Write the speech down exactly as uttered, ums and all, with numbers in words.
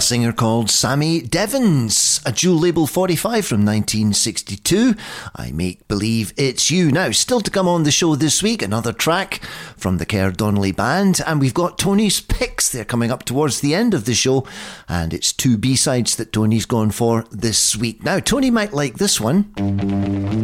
singer called Sammy Devins, a dual label forty-five from nineteen sixty-two. I Make Believe It's You. Now, still to come on the show this week, another track from the Kerr Donnelly Band, and we've got Tony's picks. They're coming up towards the end of the show, and it's two B-sides that Tony's gone for this week. Now, Tony might like this one.